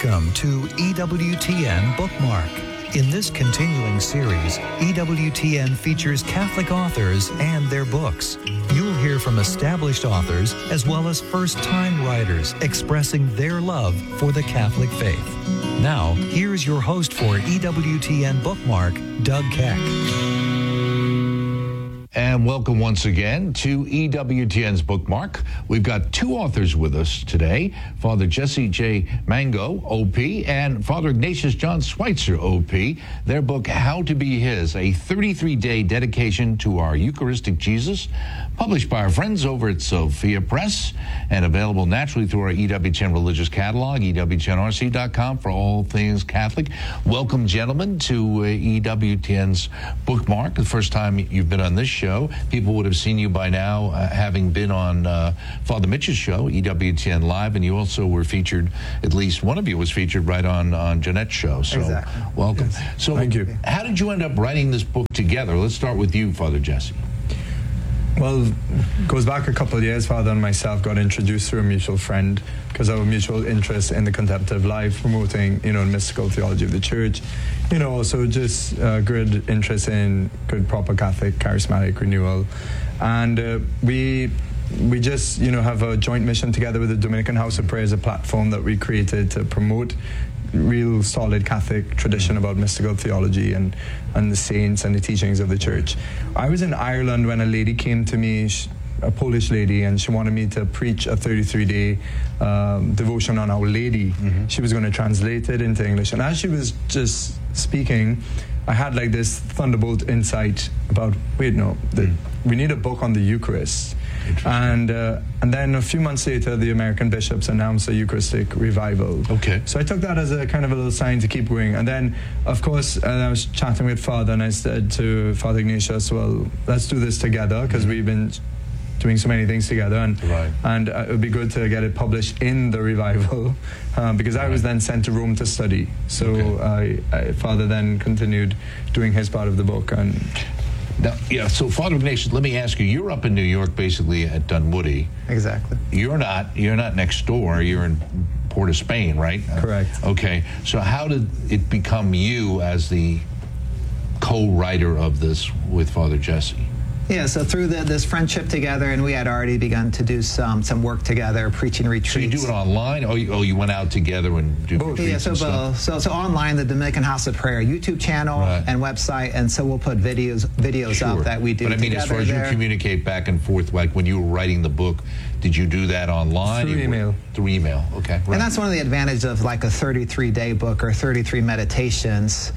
Welcome to EWTN Bookmark. In this continuing series, EWTN features Catholic authors and their books. You'll hear from established authors as well as first-time writers expressing their love for the Catholic faith. Now, here's your host for EWTN Bookmark, Doug Keck. And welcome once again to EWTN's Bookmark. We've got two authors with us today, Father Jesse J. Mango, OP, and Father Ignatius John Schweitzer, OP. Their book, How to Be His, a 33-day dedication to our Eucharistic Jesus, published by our friends over at Sophia Press, and available naturally through our EWTN religious catalog, EWTNRC.com, for all things Catholic. Welcome, gentlemen, to EWTN's Bookmark. The first time you've been on this show. People would have seen you by now, having been on Father Mitch's show, EWTN Live, and you also were featured, at least one of you was featured right on Jeanette's show. So exactly. Welcome. Yes. So Thank you. How did you end up writing this book together? Let's start with you, Father Jesse. Well, it goes back a couple of years. Father and myself got introduced through a mutual friend because of a mutual interest in the contemplative life, promoting, mystical theology of the church. Also just good interest in good, proper Catholic, charismatic renewal. And we just, have a joint mission together with the Dominican House of Prayer as a platform that we created to promote real solid Catholic tradition about mystical theology and the saints and the teachings of the church. I was in Ireland when a lady came to me, a Polish lady, and she wanted me to preach a 33-day devotion on Our Lady. Mm-hmm. She was going to translate it into English. And as she was just speaking, I had like this thunderbolt insight about, we need a book on the Eucharist. And then a few months later, the American bishops announced a Eucharistic revival. Okay. So I took that as a kind of a little sign to keep going. And then, of course, I was chatting with Father, and I said to Father Ignatius, well, let's do this together, because we've been doing so many things together, and it would be good to get it published in the revival, because I was then sent to Rome to study. So Father then continued doing his part of the book. And now, so Father Ignatius, let me ask you, you're up in New York, basically at Dunwoody. Exactly. You're not next door, you're in Port of Spain, right? Correct. Okay, so how did it become you as the co-writer of this with Father Jesse? Yeah, so through this friendship together, and we had already begun to do some work together, preaching retreats. So you do it online? You went out together and do retreats and stuff? So online, the Dominican House of Prayer YouTube channel and website, and so we'll put videos up that we do together. But I mean, as far as you communicate back and forth, like when you were writing the book, did you do that online? Through email. Through email, okay. Right. And that's one of the advantages of like a 33-day book or 33 meditations.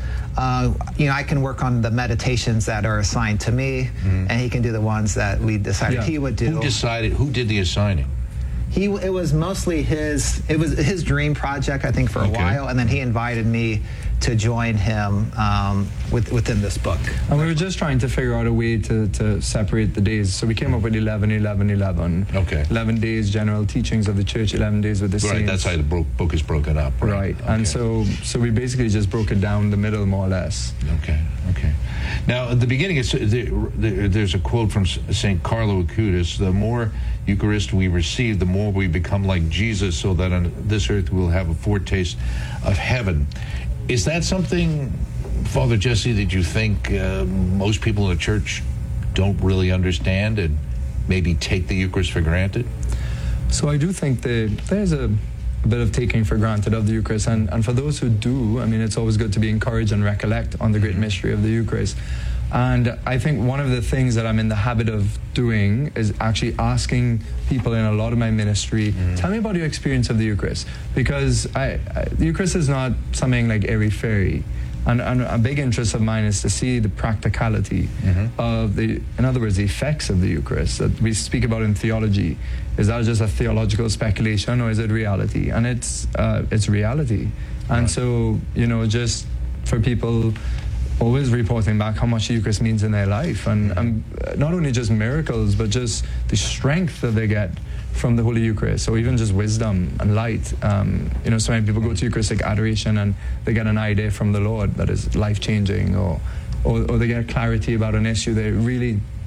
I can work on the meditations that are assigned to me, and he can do the ones that we decided he would do. Who did the assigning? It was mostly his dream project, I think, for a while, and then he invited me to join him within this book. And we were just trying to figure out a way to separate the days. So we came up with 11, 11, 11. Okay. 11 days, general teachings of the church, 11 days with the saints. Right, that's how the book is broken up, right? Right, okay. And so we basically just broke it down the middle, more or less. Okay. Now, at the beginning, there's a quote from St. Carlo Acutis: the more Eucharist we receive, the more we become like Jesus, so that on this earth we'll have a foretaste of heaven. Is that something, Father Jesse, that you think most people in the church don't really understand and maybe take the Eucharist for granted? So I do think that there's a bit of taking for granted of the Eucharist, and for those who do, I mean, it's always good to be encouraged and recollect on the great mystery of the Eucharist. And I think one of the things that I'm in the habit of doing is actually asking people in a lot of my ministry, tell me about your experience of the Eucharist, because the Eucharist is not something like airy-fairy. And a big interest of mine is to see the practicality of in other words, the effects of the Eucharist that we speak about in theology. Is that just a theological speculation, or is it reality? And it's reality. And so, just for people always reporting back how much the Eucharist means in their life, and not only just miracles, but just the strength that they get from the Holy Eucharist, or even just wisdom and light. So many people go to Eucharistic adoration and they get an idea from the Lord that is life-changing, or they get clarity about an issue they really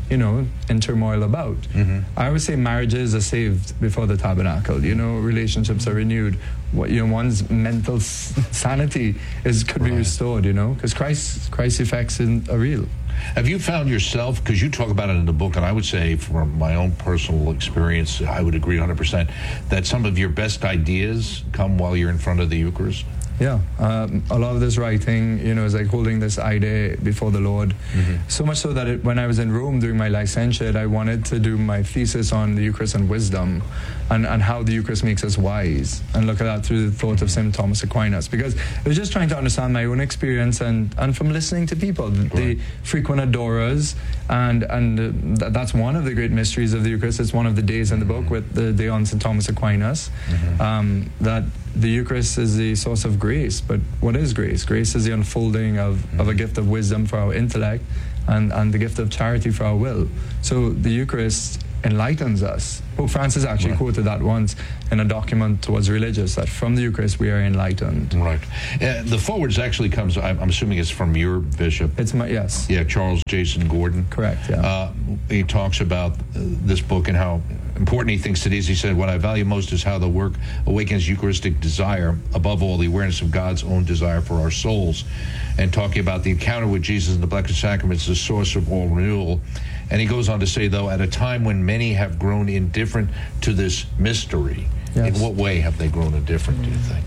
in turmoil about. I always say marriages are saved before the tabernacle. Relationships are renewed. One's mental sanity could be restored. Because Christ's effects are real. Have you found yourself, because you talk about it in the book, and I would say from my own personal experience, I would agree 100%, that some of your best ideas come while you're in front of the Eucharist? Yeah, a lot of this writing, is like holding this idea before the Lord. So much so that when I was in Rome doing my licentiate, I wanted to do my thesis on the Eucharist and wisdom, and how the Eucharist makes us wise, and look at that through the thought of St. Thomas Aquinas. Because I was just trying to understand my own experience, and from listening to people, the frequent adorers, and that's one of the great mysteries of the Eucharist. It's one of the days in the book with the day on St. Thomas Aquinas, that the Eucharist is the source of grace. But what is grace? Grace is the unfolding of a gift of wisdom for our intellect, and the gift of charity for our will. So the Eucharist enlightens us. Pope Francis actually quoted that once in a document towards religious, that from the Eucharist we are enlightened. Right. The forwards actually comes, I'm assuming it's from your bishop. It's yes. Yeah, Charles Jason Gordon. Correct, yeah. He talks about this book and how important he thinks it is. He said, what I value most is how the work awakens Eucharistic desire, above all the awareness of God's own desire for our souls. And talking about the encounter with Jesus in the Blessed Sacraments, the source of all renewal. And he goes on to say, though, at a time when many have grown indifferent to this mystery, in what way have they grown indifferent, do you think?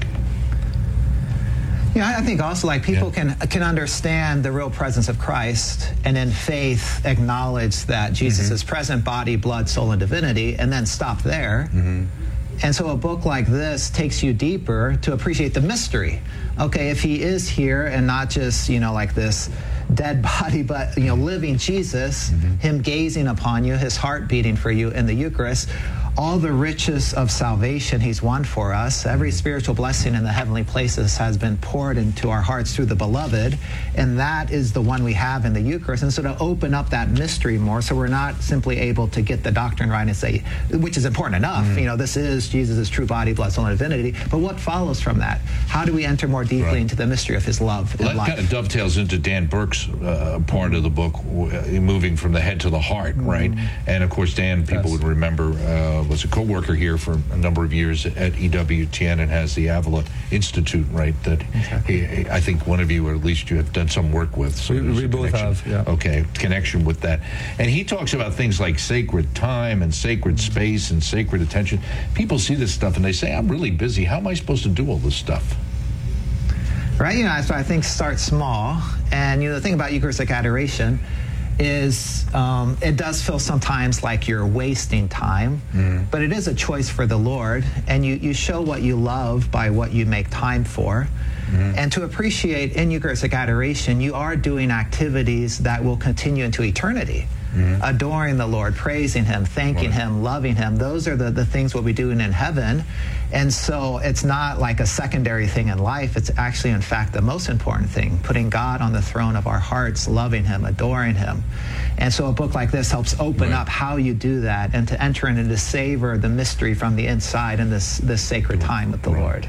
I think also people can understand the real presence of Christ, and in faith acknowledge that Jesus is present, body, blood, soul, and divinity, and then stop there. And so a book like this takes you deeper to appreciate the mystery. Okay, if he is here and not just, like this dead body, but, living Jesus, him gazing upon you, his heart beating for you in the Eucharist, all the riches of salvation he's won for us, every spiritual blessing in the heavenly places has been poured into our hearts through the beloved, and that is the one we have in the Eucharist. And so to open up that mystery more, so we're not simply able to get the doctrine right and say, which is important enough, this is Jesus' true body, blood, soul, and divinity, but what follows from that? How do we enter more deeply into the mystery of his love and life? That kind of dovetails into Dan Burke's part of the book, moving from the head to the heart, right? And of course, Dan, people would remember, was a co-worker here for a number of years at EWTN and has the Avila Institute, right? That I think one of you, or at least you have done some work with. So we both have, yeah. Okay, connection with that. And he talks about things like sacred time and sacred space and sacred attention. People see this stuff and they say, I'm really busy. How am I supposed to do all this stuff? Right, so I think start small. And, the thing about Eucharistic adoration is it does feel sometimes like you're wasting time, but it is a choice for the Lord, and you show what you love by what you make time for. And to appreciate in Eucharistic adoration, you are doing activities that will continue into eternity. Adoring the Lord, praising him, thanking him, loving him. Those are the things we'll be doing in heaven. And so it's not like a secondary thing in life. It's actually, in fact, the most important thing, putting God on the throne of our hearts, loving him, adoring him. And so a book like this helps open up how you do that and to enter in and to savor the mystery from the inside in this sacred time with the Lord.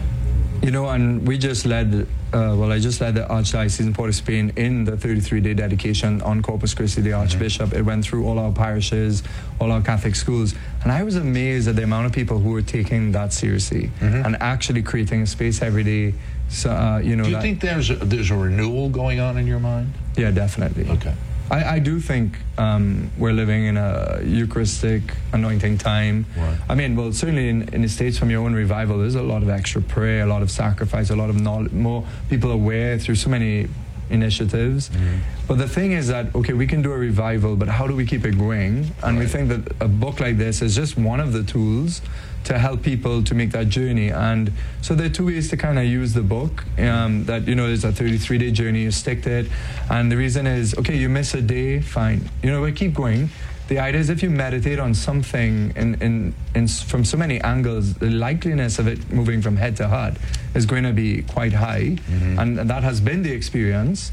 And we just led, I just led the Archdiocese in Port of Spain in the 33-day dedication on Corpus Christi, the Archbishop. It went through all our parishes, all our Catholic schools, and I was amazed at the amount of people who were taking that seriously and actually creating a space every day. So, do you think there's a renewal going on in your mind? Yeah, definitely. Okay. I do think we're living in a Eucharistic anointing time. Right. I mean, well, certainly in the States from your own revival, there's a lot of extra prayer, a lot of sacrifice, a lot of knowledge, more people aware through so many initiatives. But the thing is that, okay, we can do a revival, but how do we keep it going? And we think that a book like this is just one of the tools to help people to make that journey. And so there are two ways to kind of use the book. That, there's a 33-day journey, you stick to it. And the reason is, okay, you miss a day, fine. We keep going. The idea is if you meditate on something from so many angles, the likeliness of it moving from head to heart is going to be quite high. And that has been the experience.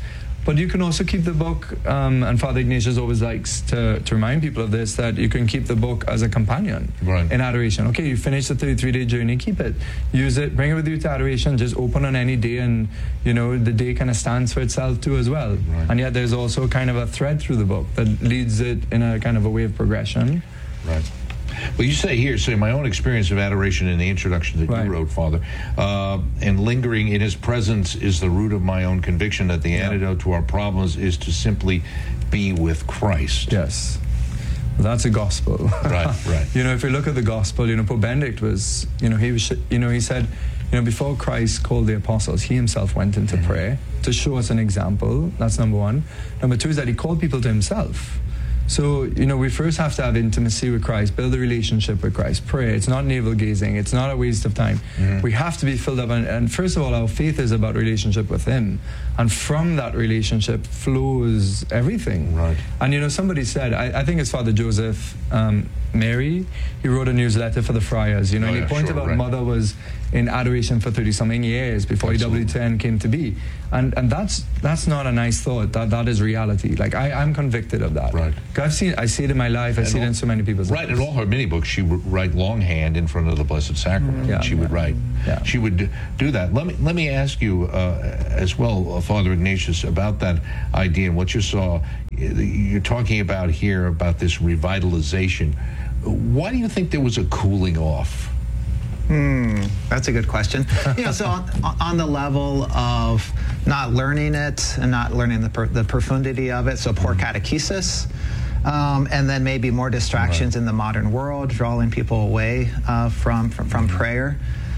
But you can also keep the book, and Father Ignatius always likes to remind people of this, that you can keep the book as a companion in adoration. Okay, you finish the 33-day journey, keep it. Use it, bring it with you to adoration, just open on any day, and, the day kind of stands for itself too as well. Right. And yet there's also kind of a thread through the book that leads it in a kind of a way of progression. Right. Well, you say my own experience of adoration in the introduction that you wrote, Father, and lingering in his presence is the root of my own conviction that the antidote to our problems is to simply be with Christ. Yes. That's a gospel. Right. If you look at the gospel, Pope Benedict was, he said, before Christ called the apostles, he himself went into prayer to show us an example. That's number one. Number two is that he called people to himself. So, we first have to have intimacy with Christ, build a relationship with Christ, pray. It's not navel-gazing. It's not a waste of time. We have to be filled up. And first of all, our faith is about relationship with him. And from that relationship flows everything. Right. And, somebody said, I think it's Father Joseph Mary, he wrote a newsletter for the friars, and he pointed out Mother was in adoration for 30-something years before EWTN came to be. And that's not a nice thought. That is reality. Like, I'm convicted of that. Right. I see it in my life. I see it in so many people's lives. Right, in all her mini books, she would write longhand in front of the Blessed Sacrament. She would write. Yeah. She would do that. Let me ask you as well, Father Ignatius, about that idea and what you saw. You're talking about here about this revitalization. Why do you think there was a cooling off? That's a good question. So on the level of not learning it and not learning the profundity of it, so poor catechesis, and then maybe more distractions in the modern world, drawing people away from prayer.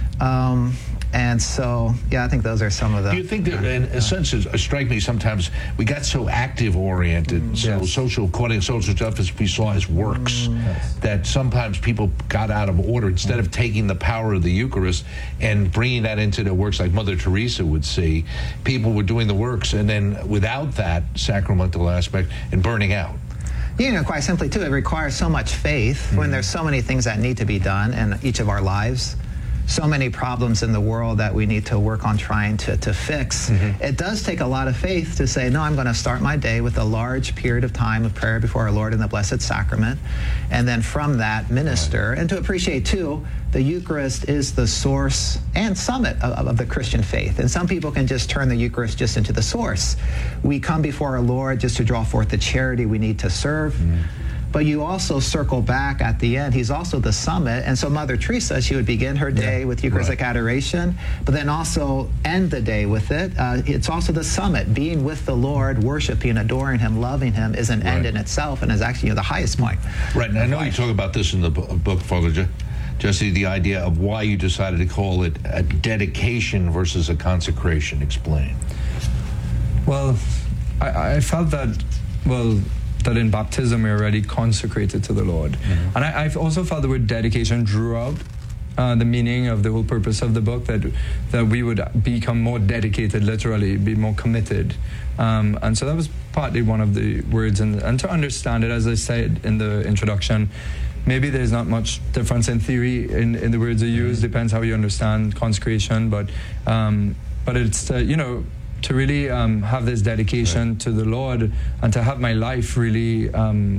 And so, I think those are some of the... Do you think that, in a sense, it strikes me sometimes, we got so active-oriented, social justice we saw as works, that sometimes people got out of order. Instead of taking the power of the Eucharist and bringing that into their works like Mother Teresa would see, people were doing the works, and then without that sacramental aspect, and burning out. Quite simply, too, it requires so much faith when there's so many things that need to be done in each of our lives. So many problems in the world that we need to work on trying to fix. It does take a lot of faith to say, no, I'm going to start my day with a large period of time of prayer before our Lord in the Blessed Sacrament, and then from that minister, and to appreciate, too, the Eucharist is the source and summit of the Christian faith. And some people can just turn the Eucharist just into the source. We come before our Lord just to draw forth the charity we need to serve. But you also circle back at the end. He's also the summit. And so Mother Teresa, she would begin her day with Eucharistic adoration, but then also end the day with it. It's also the summit. Being with the Lord, worshiping, adoring him, loving him is an end in itself, and is actually the highest point. Right, and I know you talk about this in the book, Father Jesse, the idea of why you decided to call it a dedication versus a consecration. Explain. Well, I felt that, that in baptism we're already consecrated to the Lord. And I've also felt the word dedication drew out the meaning of the whole purpose of the book, that we would become more dedicated, literally, be more committed. And so that was partly one of the words. And to understand it, as I said in the introduction, maybe there's not much difference in theory in the words they use, depends how you understand consecration, but it's, to really have this dedication to the Lord, and to have my life really,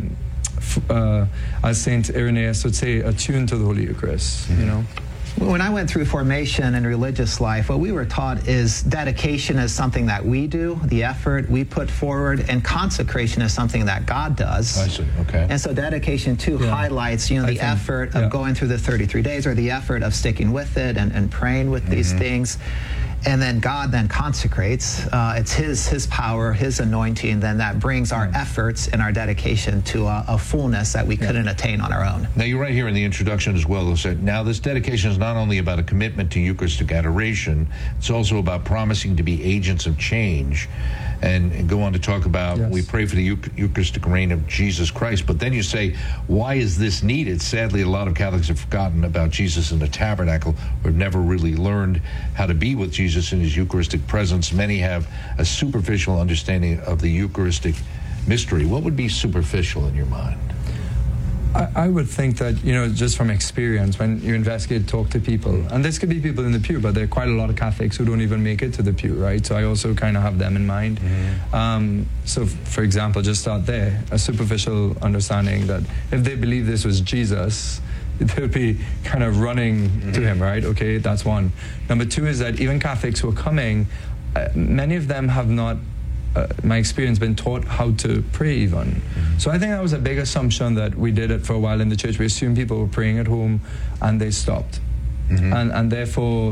as Saint Irenaeus would say, attuned to the Holy Eucharist, When I went through formation in religious life, what we were taught is dedication is something that we do, the effort we put forward, and consecration is something that God does. I see, okay. And so dedication, too, highlights, the effort of going through the 33 days, or the effort of sticking with it and praying with these things. And then God then consecrates. It's His power, His anointing, then that brings our efforts and our dedication to a fullness that we couldn't attain on our own. Now, you're right here in the introduction as well. Now, this dedication is not only about a commitment to Eucharistic adoration, it's also about promising to be agents of change. And go on to talk about, we pray for the Eucharistic reign of Jesus Christ. But then you say, why is this needed? Sadly, a lot of Catholics have forgotten about Jesus in the tabernacle, or have never really learned how to be with Jesus in his Eucharistic presence. Many have a superficial understanding of the Eucharistic mystery. What would be superficial in your mind? I would think that, just from experience, when you investigate, talk to people, and this could be people in the pew, but there are quite a lot of Catholics who don't even make it to the pew, right? So I also kind of have them in mind. So, for example, just start there, a superficial understanding that if they believe this was Jesus, they'll be kind of running to him, right? Okay, that's one. Number two is that even Catholics who are coming, many of them have not, my experience, been taught how to pray even. So I think that was a big assumption that we did it for a while in the church. We assumed people were praying at home and they stopped. And therefore,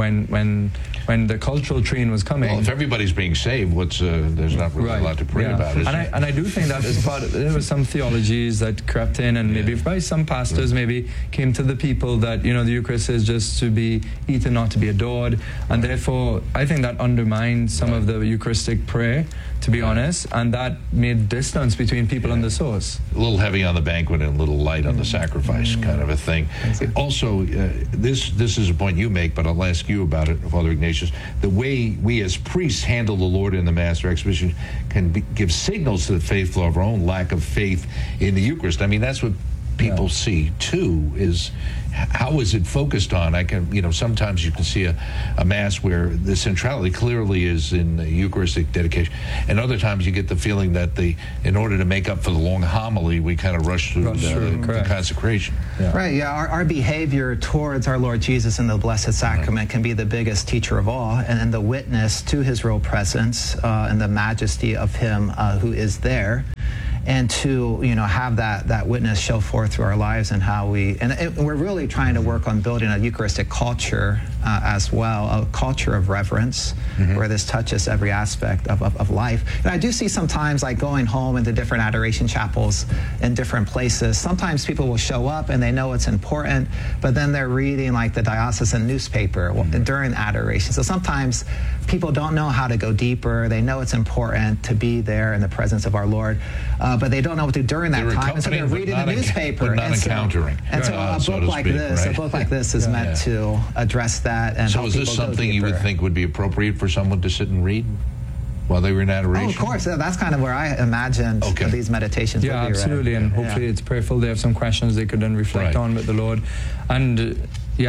when the cultural train was coming... Well, if everybody's being saved, there's not really a lot to pray about, is there? And I do think that as part of, there were some theologies that crept in, and maybe by some pastors maybe came to the people that, the Eucharist is just to be eaten, not to be adored. And therefore, I think that undermined some of the Eucharistic prayer, to be honest, and that made distance between people and the source. A little heavy on the banquet and a little light on the sacrifice, kind of a thing. Exactly. Also, this is a point you make, but I'll ask you about it, Father Ignatius. The way we as priests handle the Lord in the Mass or exposition can give signals to the faithful of our own lack of faith in the Eucharist. I mean, that's what people see too, is how is it focused on? Sometimes you can see a Mass where the centrality clearly is in the Eucharistic dedication, and other times you get the feeling that in order to make up for the long homily, we kind of rush through the consecration. Right, our behavior towards our Lord Jesus in the Blessed Sacrament can be the biggest teacher of all, and the witness to his real presence and the majesty of him who is there. And to have that witness show forth through our lives and how we're really trying to work on building a Eucharistic culture as well, a culture of reverence, where this touches every aspect of life. And I do see sometimes, like going home into different adoration chapels in different places, sometimes people will show up and they know it's important, but then they're reading like the diocesan newspaper during adoration. So sometimes people don't know how to go deeper. They know it's important to be there in the presence of our Lord, but they don't know what to do during that time. And so they're reading the newspaper. But not encountering. And so a book like this is meant to address that. And so is this something you would think would be appropriate for someone to sit and read while they were in adoration? Oh, of course. That's kind of where I imagined these meditations would be absolutely. read. And hopefully it's prayerful. They have some questions they could then reflect on with the Lord. And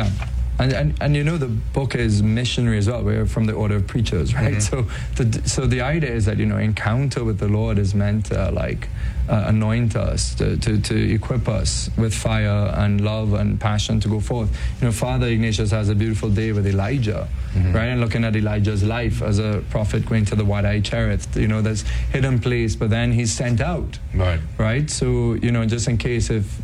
And the book is missionary as well. We're from the order of preachers, right? So the idea is that encounter with the Lord is meant to anoint us, to equip us with fire and love and passion to go forth. Father Ignatius has a beautiful day with Elijah, right? And looking at Elijah's life as a prophet going to the Wadi Cherith, there's hidden place, but then he's sent out, right? So just in case if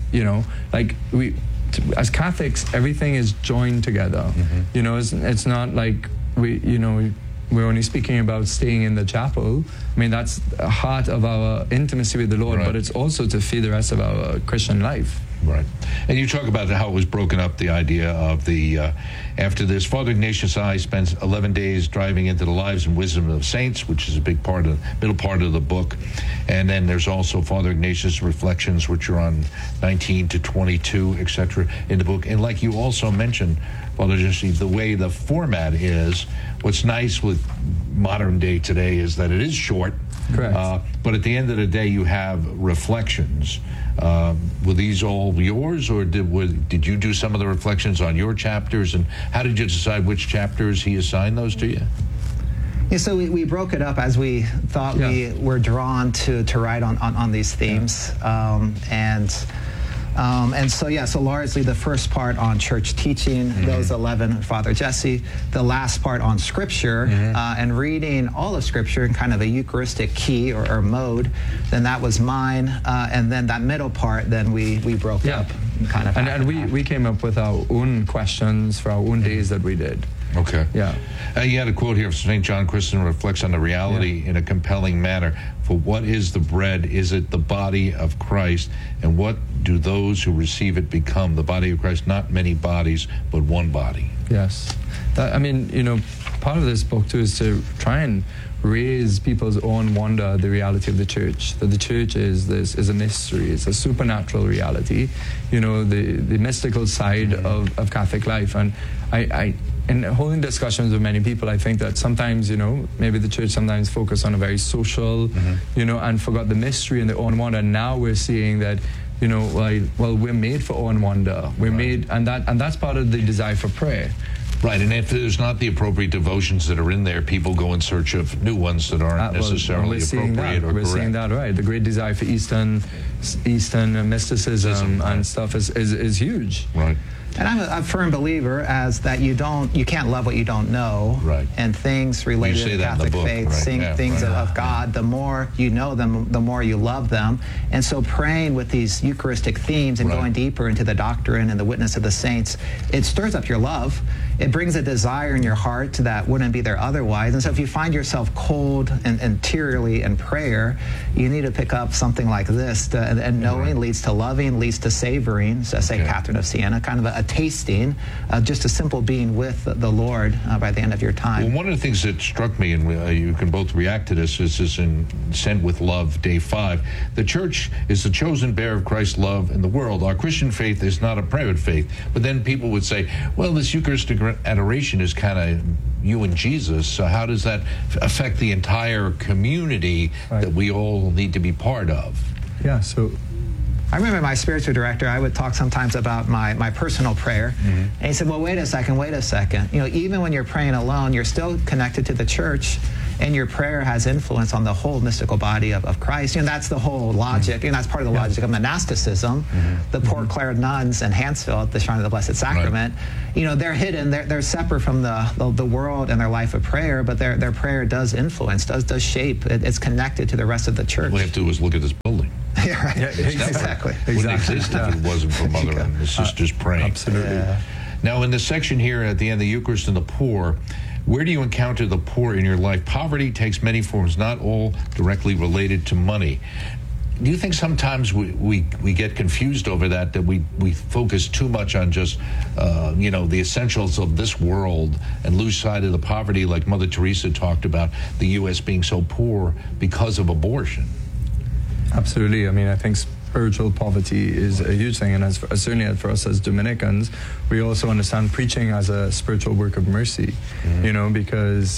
as Catholics, everything is joined together. It's not like we're only speaking about staying in the chapel. I mean, that's the heart of our intimacy with the Lord, but it's also to feed the rest of our Christian life. Right. And you talk about how it was broken up, the idea of after this, Father Ignatius I spends 11 days driving into the lives and wisdom of saints, which is a big part of middle part of the book. And then there's also Father Ignatius Reflections, which are on 19 to 22, etc. in the book. And like you also mentioned, Father Jesse, the way the format is, what's nice with modern day today is that it is short. Correct. But at the end of the day, you have reflections. Were these all yours, or did you do some of the reflections on your chapters? And how did you decide which chapters he assigned those to you? Yeah, so we broke it up as we thought we were drawn to write on these themes. So largely the first part on church teaching, those 11, Father Jesse, the last part on Scripture, and reading all of Scripture in kind of a Eucharistic key or mode, then that was mine, and then that middle part, then we broke up. And we came up with our own questions for our own days that we did. Okay. Yeah. You had a quote here from St. John Chrysostom, reflects on the reality in a compelling manner. For what is the bread? Is it the body of Christ? And what do those who receive it become? The body of Christ, not many bodies, but one body. Yes. Part of this book, too, is to try and raise people's own wonder at the reality of the church. That the church is a mystery. It's a supernatural reality. The mystical side of Catholic life. And in holding discussions with many people, I think that sometimes, maybe the church sometimes focused on a very social, and forgot the mystery and their own wonder. And now we're seeing that we're made for awe and wonder. We're made, and that's part of the desire for prayer. Right, and if there's not the appropriate devotions that are in there, people go in search of new ones that aren't necessarily appropriate or correct. We're seeing that, right. The great desire for Eastern mysticism and stuff is huge. Right. And I'm a firm believer as that you can't love what you don't know. Right. And things related to the Catholic faith, things of God, the more you know them, the more you love them. And so praying with these Eucharistic themes and going deeper into the doctrine and the witness of the saints, it stirs up your love. It brings a desire in your heart that wouldn't be there otherwise. And so if you find yourself cold and interiorly in prayer, you need to pick up something like this. And knowing leads to loving, leads to savoring, so St. Catherine of Siena, kind of a tasting, just a simple being with the Lord by the end of your time. Well, one of the things that struck me, and you can both react to this, is in Sent with Love, Day 5. The Church is the chosen bearer of Christ's love in the world. Our Christian faith is not a private faith. But then people would say, well, this Eucharistic adoration is kind of you and Jesus. So how does that affect the entire community that we all need to be part of? Yeah, so I remember my spiritual director, I would talk sometimes about my personal prayer. And he said, well, wait a second. Even when you're praying alone, you're still connected to the church, and your prayer has influence on the whole mystical body of Christ. That's the whole logic, and that's part of the logic of monasticism. The Poor Clare nuns in Hansfield at the Shrine of the Blessed Sacrament, they're hidden, they're separate from the world and their life of prayer, but their prayer does influence, does shape. It's connected to the rest of the church. All we have to do is look at this building. Yeah, right. Exactly. Wouldn't exist if it wasn't for Mother and the sisters praying. Absolutely. Yeah. Now, in this section here at the end of the Eucharist and the poor, where do you encounter the poor in your life? Poverty takes many forms, not all directly related to money. Do you think sometimes we get confused over that we focus too much on just, the essentials of this world and lose sight of the poverty, like Mother Teresa talked about, the U.S. being so poor because of abortion? Absolutely. I mean, I think spiritual poverty is a huge thing, and certainly for us as Dominicans, we also understand preaching as a spiritual work of mercy, because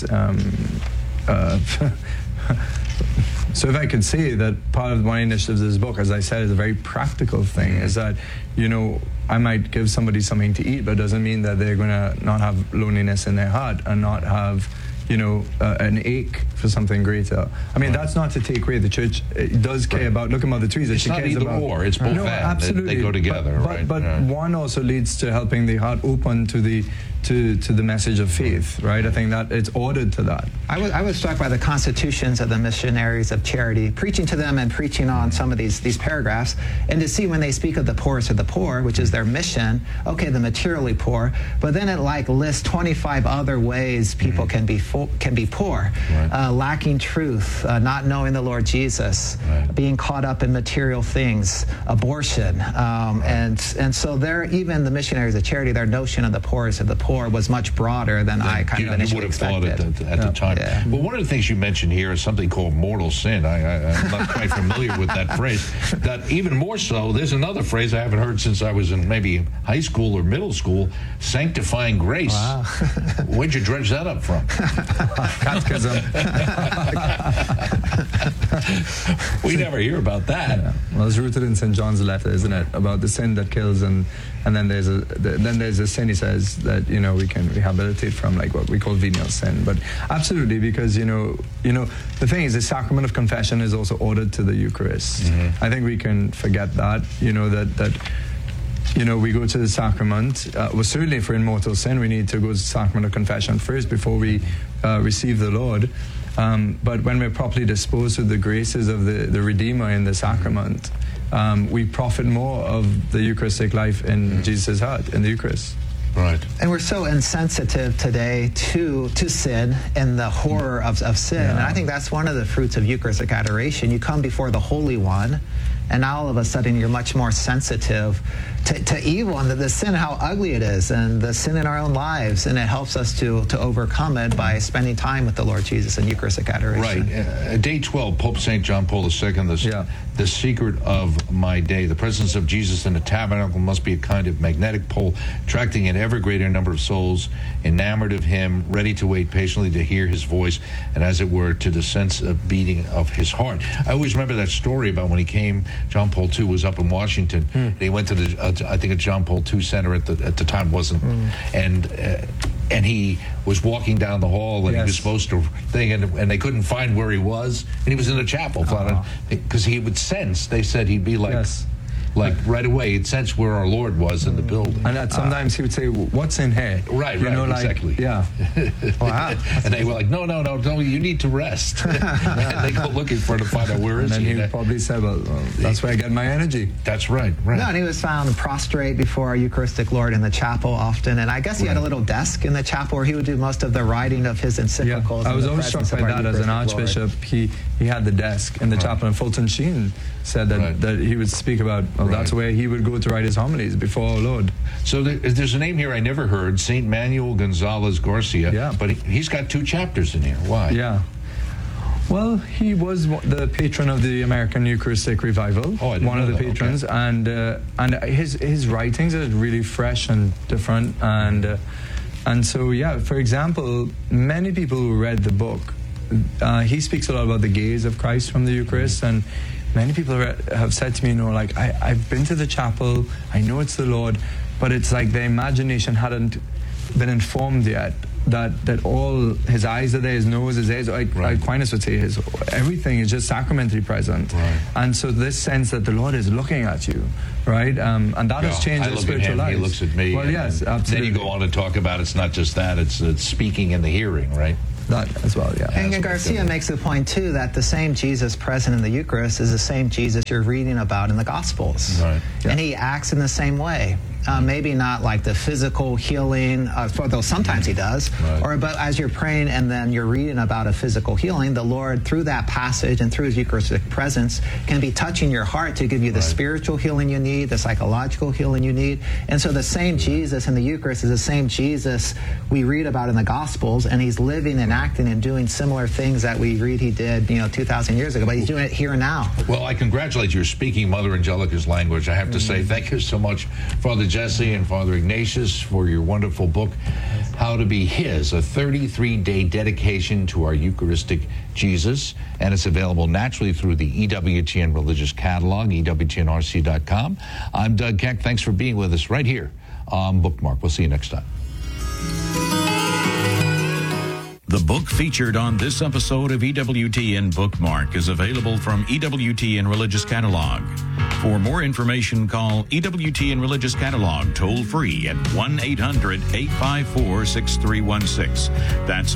so if I could say that part of one initiative of this book, as I said, is a very practical thing, is that, I might give somebody something to eat, but it doesn't mean that they're going to not have loneliness in their heart and not have an ache for something greater. I mean, that's not to take away the church. It does care about. Look at Mother Teresa. It's not either or. It's both. Absolutely. They go together, but one also leads to helping the heart open to the message of faith, right? I think that it's ordered to that. I was struck by the constitutions of the missionaries of charity, preaching to them and preaching on some of these paragraphs, and to see when they speak of the poorest of the poor, which is their mission, okay, the materially poor, but then it lists 25 other ways people can be poor, lacking truth, not knowing the Lord Jesus, being caught up in material things, abortion, and so even the missionaries of charity, their notion of the poorest of the poor was much broader than I kind of initially expected. Would have thought at the time. Yeah. Well, one of the things you mentioned here is something called mortal sin. I'm not quite familiar with that phrase. That even more so, there's another phrase I haven't heard since I was in maybe high school or middle school, sanctifying grace. Wow. Where'd you dredge that up from? Catechism. We never hear about that. Yeah. Well, it's rooted in St. John's letter, isn't it? About the sin that kills, and then there's a sin, he says, that we can rehabilitate from, like what we call venial sin. But absolutely, because the thing is, the sacrament of confession is also ordered to the Eucharist. I think we can forget that. We go to the sacrament. Well, certainly if we're in mortal sin, we need to go to the sacrament of confession first before we receive the Lord. But when we're properly disposed to the graces of the Redeemer in the sacrament, we profit more of the Eucharistic life in Jesus' heart, in the Eucharist. Right. And we're so insensitive today to sin and the horror of sin. Yeah. And I think that's one of the fruits of Eucharistic adoration. You come before the Holy One, and now all of a sudden you're much more sensitive to evil and the sin, how ugly it is, and the sin in our own lives, and it helps us to overcome it by spending time with the Lord Jesus in Eucharistic adoration. Right. Day 12, Pope St. John Paul II, the secret of my day. The presence of Jesus in the tabernacle must be a kind of magnetic pole, attracting an ever greater number of souls enamored of him, ready to wait patiently to hear his voice, and as it were, to the sense of beating of his heart. I always remember that story about when he came, John Paul II was up in Washington, and he went to the, I think a John Paul II Center at the time wasn't, and he was walking down the hall, and he was supposed to and they couldn't find where he was, and he was in the chapel, because he would sense, they said he'd be like, like right away, he'd sense where our Lord was in the building. And that sometimes he would say, "What's in here?" Right, exactly. Yeah. Wow. And they were like, no, you need to rest. And they go looking for him to find out where is he. And then he would probably say, well, that's where I get my energy. That's right. No, and he was found prostrate before our Eucharistic Lord in the chapel often, and I guess he had a little desk in the chapel where he would do most of the writing of his encyclicals. I was always struck by that as an archbishop. He had the desk in the chapel, and Fulton Sheen said that he would speak about, that's where he would go to write his homilies before our Lord. So there's a name here I never heard, St. Manuel Gonzalez Garcia, but he's got 2 chapters in here. Why? Yeah. Well, he was the patron of the American Eucharistic Revival, one of the patrons, and his writings are really fresh and different, and so, for example, many people who read the book, he speaks a lot about the gaze of Christ from the Eucharist, and many people have said to me, I've been to the chapel, I know it's the Lord, but it's like their imagination hadn't been informed yet that all his eyes are there, his nose, his ears, Aquinas would say, everything is just sacramentally present. And so this sense that the Lord is looking at you, right? And that has changed our spiritual lives. He looks at me. Well, yes, absolutely. Then you go on to talk about it's not just that, it's speaking and the hearing, right? That as well, yeah. And Garcia makes the point, too, that the same Jesus present in the Eucharist is the same Jesus you're reading about in the Gospels. Right. Yeah. And he acts in the same way. Maybe not like the physical healing, though sometimes he does, but as you're praying and then you're reading about a physical healing, the Lord, through that passage and through his Eucharistic presence, can be touching your heart to give you the spiritual healing you need, the psychological healing you need. And so the same Jesus in the Eucharist is the same Jesus we read about in the Gospels, and he's living and acting and doing similar things that we read he did, 2,000 years ago, but he's doing it here and now. Well, I congratulate you. You're speaking Mother Angelica's language. I have to say thank you so much, Father Jesse and Father Ignatius, for your wonderful book, How to Be His, a 33-day dedication to our Eucharistic Jesus. And it's available naturally through the EWTN Religious Catalog, EWTNRC.com. I'm Doug Keck. Thanks for being with us right here on Bookmark. We'll see you next time. The book featured on this episode of EWTN Bookmark is available from EWTN Religious Catalog. For more information, call EWTN Religious Catalog toll-free at 1-800-854-6316. That's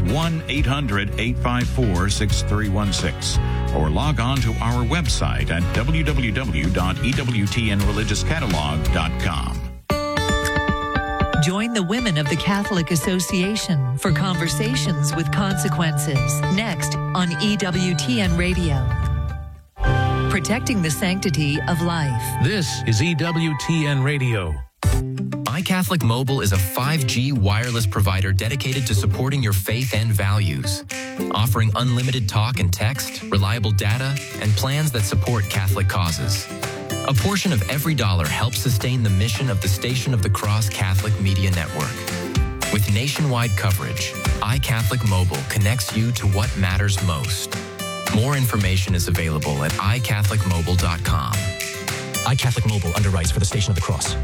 1-800-854-6316. Or log on to our website at www.ewtnreligiouscatalog.com. Join the women of the Catholic Association for Conversations with Consequences next on EWTN Radio. Protecting the sanctity of life. This is EWTN Radio. iCatholic Mobile is a 5G wireless provider dedicated to supporting your faith and values, offering unlimited talk and text, reliable data, and plans that support Catholic causes. A portion of every dollar helps sustain the mission of the Station of the Cross Catholic Media Network. With nationwide coverage, iCatholic Mobile connects you to what matters most. More information is available at iCatholicMobile.com. iCatholic Mobile underwrites for the Station of the Cross.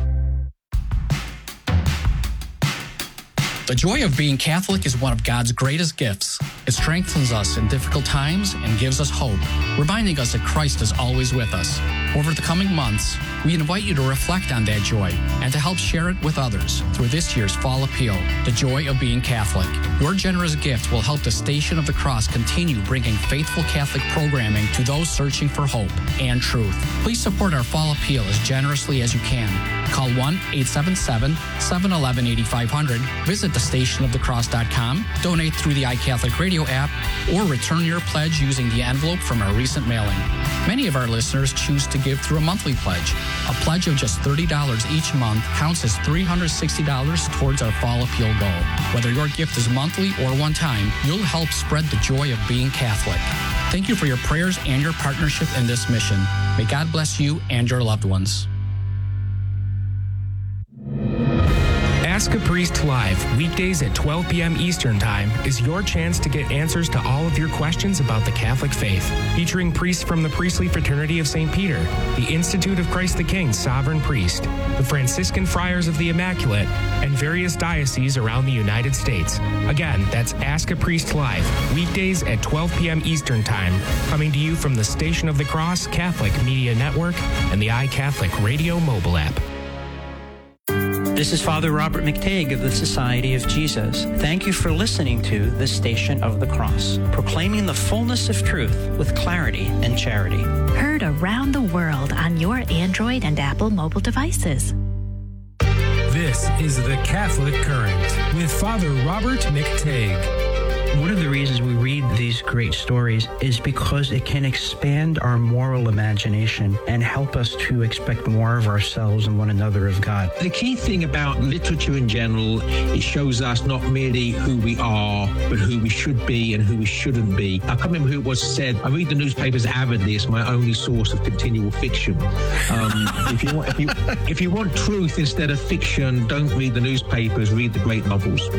The joy of being Catholic is one of God's greatest gifts. It strengthens us in difficult times and gives us hope, reminding us that Christ is always with us. Over the coming months, we invite you to reflect on that joy and to help share it with others through this year's Fall Appeal, The Joy of Being Catholic. Your generous gift will help the Station of the Cross continue bringing faithful Catholic programming to those searching for hope and truth. Please support our Fall Appeal as generously as you can. Call 1-877-711-8500, visit thestationofthecross.com, donate through the iCatholic Radio app, or return your pledge using the envelope from our recent mailing. Many of our listeners choose to give through a monthly pledge. A pledge of just $30 each month counts as $360 towards our fall appeal goal. Whether your gift is monthly or one time, you'll help spread the joy of being Catholic. Thank you for your prayers and your partnership in this mission. May God bless you and your loved ones. Ask a Priest Live, weekdays at 12 p.m. Eastern Time, is your chance to get answers to all of your questions about the Catholic faith. Featuring priests from the Priestly Fraternity of St. Peter, the Institute of Christ the King Sovereign Priest, the Franciscan Friars of the Immaculate, and various dioceses around the United States. Again, that's Ask a Priest Live, weekdays at 12 p.m. Eastern Time, coming to you from the Station of the Cross Catholic Media Network and the iCatholic Radio mobile app. This is Father Robert McTague of the Society of Jesus. Thank you for listening to The Station of the Cross, proclaiming the fullness of truth with clarity and charity. Heard around the world on your Android and Apple mobile devices. This is The Catholic Current with Father Robert McTague. One of the reasons we read these great stories is because it can expand our moral imagination and help us to expect more of ourselves and one another of God. The key thing about literature in general, it shows us not merely who we are, but who we should be and who we shouldn't be. I can't remember who it was said, I read the newspapers avidly. It's my only source of continual fiction. If you want truth instead of fiction, don't read the newspapers, read the great novels.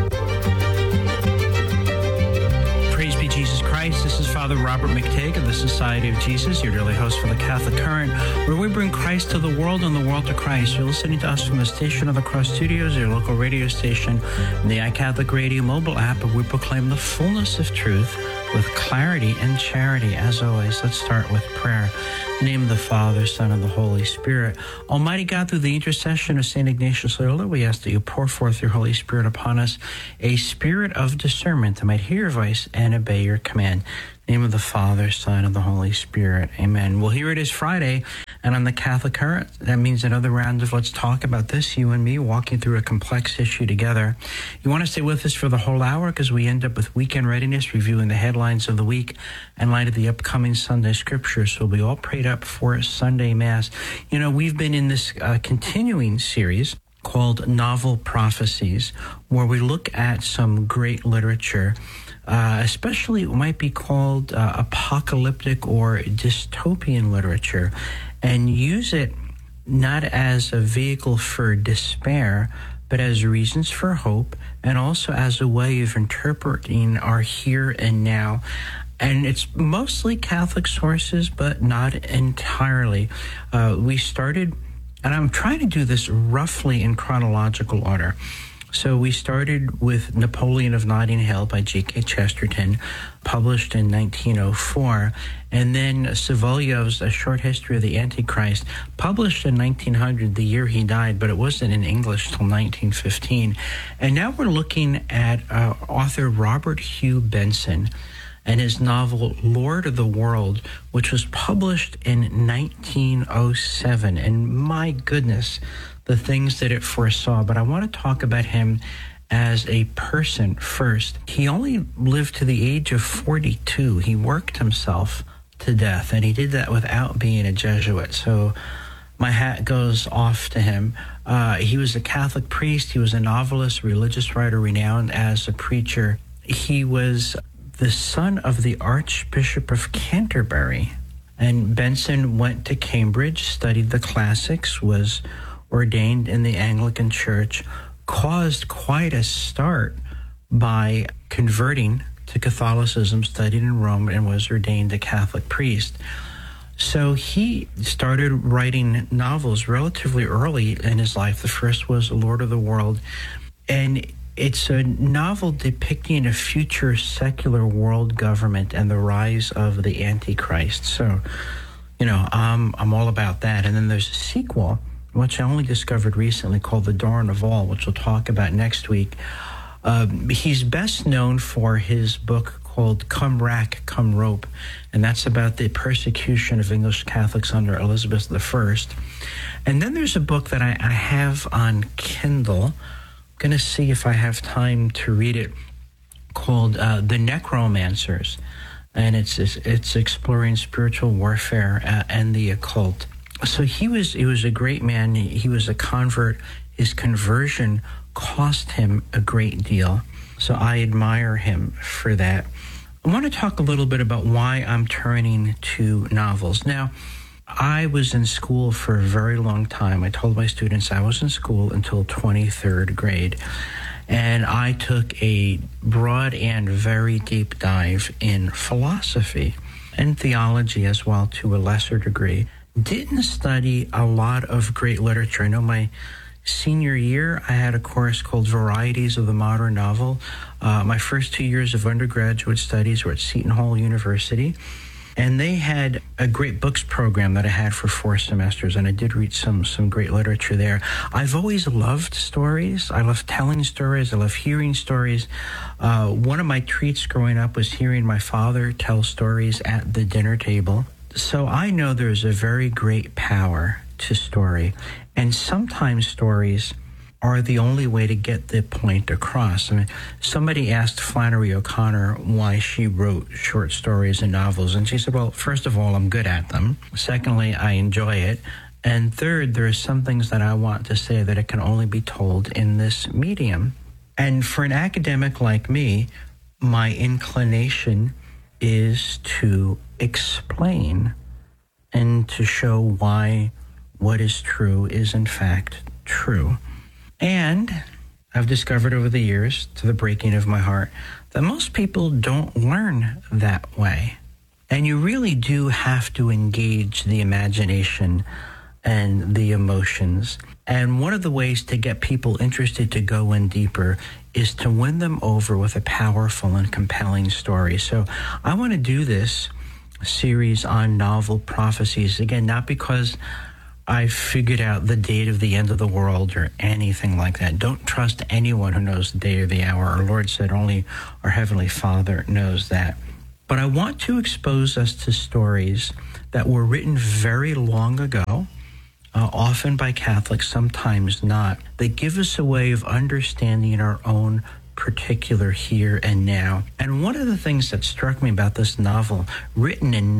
Praise be Jesus Christ. This is Father Robert McTague of the Society of Jesus, your daily host for the Catholic Current, where we bring Christ to the world and the world to Christ. You're listening to us from the Station of the Cross Studios, your local radio station, and the iCatholic Radio mobile app, where we proclaim the fullness of truth with clarity and charity. As always, let's start with prayer. In the name of the Father, Son, and the Holy Spirit. Almighty God, through the intercession of St. Ignatius Loyola, we ask that you pour forth your Holy Spirit upon us, a spirit of discernment that might hear your voice and obey your command. In the name of the Father, Son, and the Holy Spirit. Amen. Well, here it is Friday, and on the Catholic Current, that means another round of Let's Talk About This, you and me walking through a complex issue together. You want to stay with us for the whole hour because we end up with weekend readiness, reviewing the headlines of the week in light of the upcoming Sunday scriptures. So we'll be all prayed up for Sunday Mass. You know, we've been in this continuing series called Novel Prophecies, where we look at some great literature, especially what might be called apocalyptic or dystopian literature, and use it not as a vehicle for despair, but as reasons for hope, and also as a way of interpreting our here and now. And it's mostly Catholic sources, but not entirely. We started, and I'm trying to do this roughly in chronological order. So we started with Napoleon of Notting Hill by G.K. Chesterton, published in 1904, and then Soloveyov's A Short History of the Antichrist, published in 1900, the year he died, but it wasn't in English till 1915. And now we're looking at author Robert Hugh Benson and his novel Lord of the World, which was published in 1907. And my goodness, the things that it foresaw. But I want to talk about him as a person first. He only lived to the age of 42. He worked himself to death, and he did that without being a Jesuit. So my hat goes off to him. He was a Catholic priest. He was a novelist, religious writer, renowned as a preacher. He was the son of the Archbishop of Canterbury. And Benson went to Cambridge, studied the classics, was ordained in the Anglican Church, caused quite a start by converting to Catholicism, studied in Rome, and was ordained a Catholic priest. So he started writing novels relatively early in his life. The first was Lord of the World, and it's a novel depicting a future secular world government and the rise of the Antichrist. So, you know, I'm all about that. And then there's a sequel, which I only discovered recently, called The Dawn of All, which we'll talk about next week. He's best known for his book called Come Rack, Come Rope, and that's about the persecution of English Catholics under Elizabeth I. And then there's a book that I have on Kindle. I'm going to see if I have time to read it, called The Necromancers, and it's exploring spiritual warfare and the occult. So he was a great man. He was a convert. His conversion cost him a great deal. So I admire him for that. I want to talk a little bit about why I'm turning to novels. Now, I was in school for a very long time. I told my students I was in school until 23rd grade. And I took a broad and very deep dive in philosophy and theology as well, to a lesser degree. Didn't study a lot of great literature. I know my senior year, I had a course called Varieties of the Modern Novel. My first 2 years of undergraduate studies were at Seton Hall University. And they had a great books program that I had for 4 semesters, and I did read some great literature there. I've always loved stories. I love telling stories. I love hearing stories. One of my treats growing up was hearing my father tell stories at the dinner table. So I know there's a very great power to story, and sometimes stories are the only way to get the point across. I mean, somebody asked Flannery O'Connor why she wrote short stories and novels, and she said, well, first of all, I'm good at them. Secondly, I enjoy it. And third, there are some things that I want to say that it can only be told in this medium. And for an academic like me, my inclination is to explain and to show why what is true is in fact true. And I've discovered over the years, to the breaking of my heart, that most people don't learn that way. And you really do have to engage the imagination and the emotions. And one of the ways to get people interested to go in deeper is to win them over with a powerful and compelling story. So I want to do this series on novel prophecies. Again, not because I figured out the date of the end of the world or anything like that. Don't trust anyone who knows the day or the hour. Our Lord said only our Heavenly Father knows that. But I want to expose us to stories that were written very long ago, often by Catholics, sometimes not. They give us a way of understanding our own particular here and now. And one of the things that struck me about this novel, written in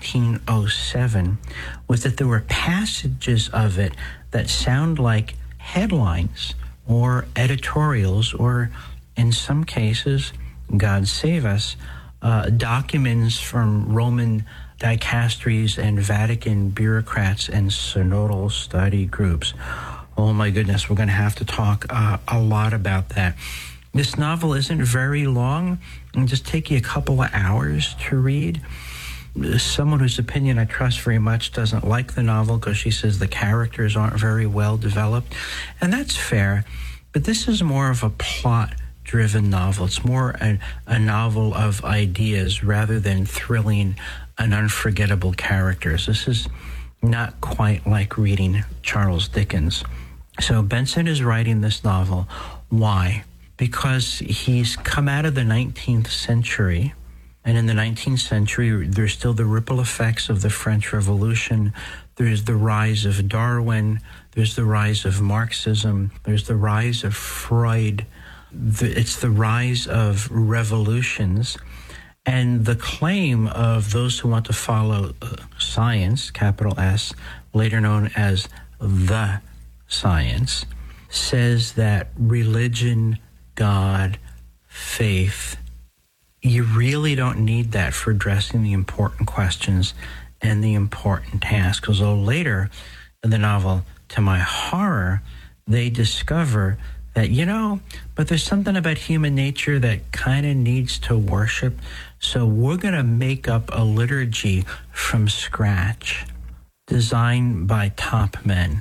1907, was that there were passages of it that sound like headlines or editorials, or in some cases, God save us, documents from Roman dicasteries and Vatican bureaucrats and synodal study groups. Oh my goodness, we're going to have to talk a lot about that. This novel isn't very long. It'll just take you a couple of hours to read. Someone whose opinion I trust very much doesn't like the novel because she says the characters aren't very well developed. And that's fair, but this is more of a plot-driven novel. It's more a novel of ideas rather than thrilling and unforgettable characters. This is not quite like reading Charles Dickens. So Benson is writing this novel. Why? Because he's come out of the 19th century, and in the 19th century, there's still the ripple effects of the French Revolution. There's the rise of Darwin. There's the rise of Marxism. There's the rise of Freud. It's the rise of revolutions. And the claim of those who want to follow science, capital S, later known as the science, says that religion, God, faith, you really don't need that for addressing the important questions and the important tasks. Although later in the novel, to my horror, they discover that, but there's something about human nature that kind of needs to worship. So we're going to make up a liturgy from scratch, designed by top men,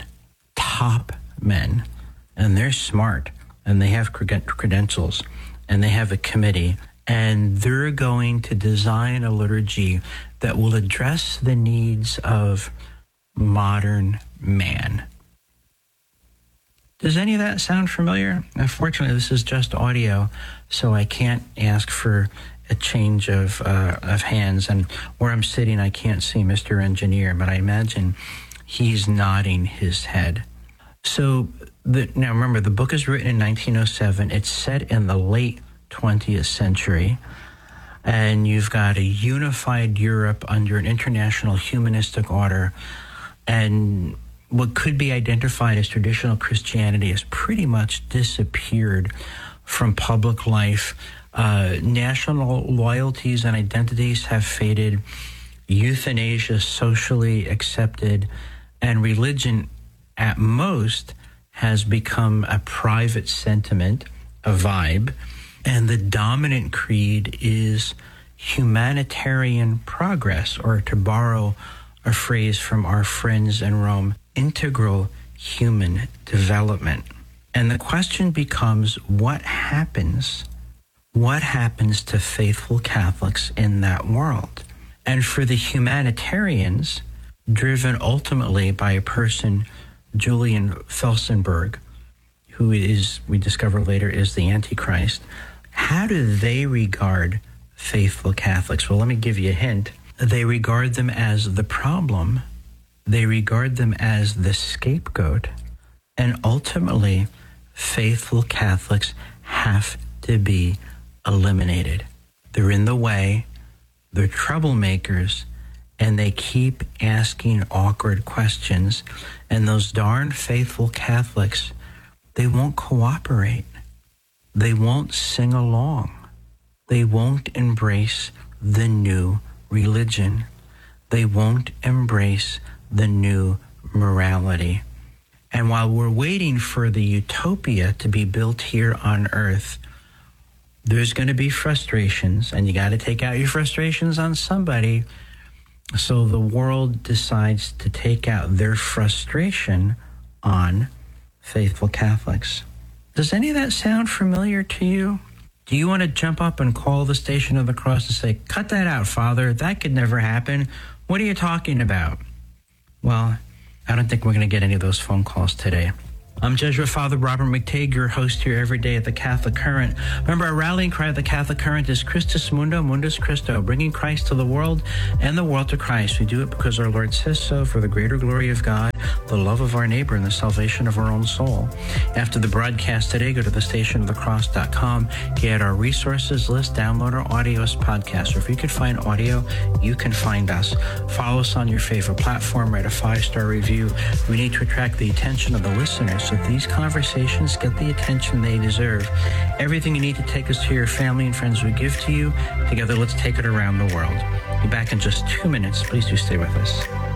and they're smart. And they have credentials, and they have a committee, and they're going to design a liturgy that will address the needs of modern man. Does any of that sound familiar? Unfortunately, this is just audio, so I can't ask for a change of hands. And where I'm sitting, I can't see Mr. Engineer, but I imagine he's nodding his head. So now remember, the book is written in 1907. It's set in the late 20th century. And you've got a unified Europe under an international humanistic order. And what could be identified as traditional Christianity has pretty much disappeared from public life. National loyalties and identities have faded. Euthanasia socially accepted. And religion, at most, has become a private sentiment, a vibe. And the dominant creed is humanitarian progress, or to borrow a phrase from our friends in Rome, integral human development. And the question becomes, what happens? What happens to faithful Catholics in that world? And for the humanitarians, driven ultimately by a person, Julian Felsenberg, who is, we discover later, is the Antichrist, how do they regard faithful Catholics? Well, let me give you a hint. They regard them as the problem. They regard them as the scapegoat. And ultimately, faithful Catholics have to be eliminated. They're in the way, they're troublemakers, and they keep asking awkward questions. And those darn faithful Catholics, they won't cooperate. They won't sing along. They won't embrace the new religion. They won't embrace the new morality. And while we're waiting for the utopia to be built here on earth, there's going to be frustrations, and you got to take out your frustrations on somebody. So the world decides to take out their frustration on faithful Catholics. Does any of that sound familiar to you? Do you want to jump up and call the Station of the Cross and say, cut that out, Father, that could never happen. What are you talking about? Well, I don't think we're going to get any of those phone calls today. I'm Jesuit Father Robert McTague, your host here every day at the Catholic Current. Remember, our rallying cry of the Catholic Current is Christus Mundo, Mundus Christo, bringing Christ to the world and the world to Christ. We do it because our Lord says so, for the greater glory of God, the love of our neighbor, and the salvation of our own soul. After the broadcast today, go to thestationofthecross.com, get our resources list, download our audio as podcasts. Or if you could find audio, you can find us. Follow us on your favorite platform, write a 5-star review. We need to attract the attention of the listeners, so these conversations get the attention they deserve. Everything you need to take us to your family and friends we give to you. Together, let's take it around the world. Be back in just 2 minutes. Please do stay with us.